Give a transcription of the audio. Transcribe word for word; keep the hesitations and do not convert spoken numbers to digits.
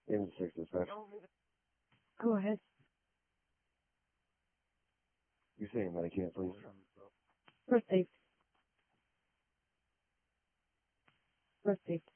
In six dispatch. Go ahead. You saying Medicare, please? First aid. First aid.